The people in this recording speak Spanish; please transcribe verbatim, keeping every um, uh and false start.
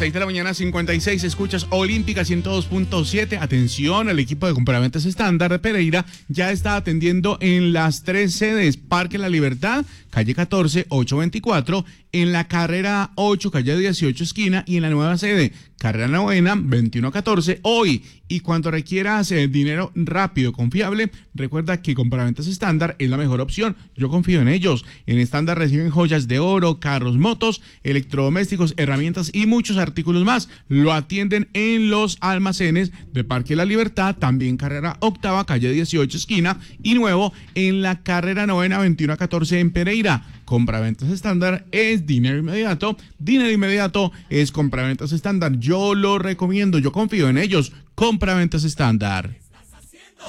seis de la mañana, cincuenta y seis, escuchas Olímpica ciento dos punto siete. Atención, el equipo de compraventas estándar de Pereira ya está atendiendo en las tres sedes: Parque La Libertad, calle catorce, ochocientos veinticuatro, en la carrera ocho, calle dieciocho, esquina, y en la nueva sede, carrera novena, veintiuno catorce, hoy. Y cuando requieras eh, dinero rápido, confiable, recuerda que compraventas estándar es la mejor opción. Yo confío en ellos. En estándar reciben joyas de oro, carros, motos, electrodomésticos, herramientas y muchos artículos más. Lo atienden en los almacenes de Parque La Libertad, también carrera octava, calle dieciocho, esquina, y nuevo en la carrera novena, veintiuno catorce en Pereira. Compraventas estándar es dinero inmediato. Dinero inmediato es compraventas estándar. Yo lo recomiendo, yo confío en ellos. Compraventas estándar.